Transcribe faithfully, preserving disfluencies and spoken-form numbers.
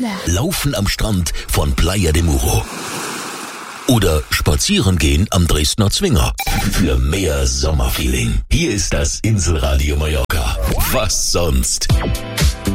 Laufen am Strand von Playa de Muro. Oder spazieren gehen am Dresdner Zwinger. Für mehr Sommerfeeling. Hier ist das Inselradio Mallorca. Was sonst?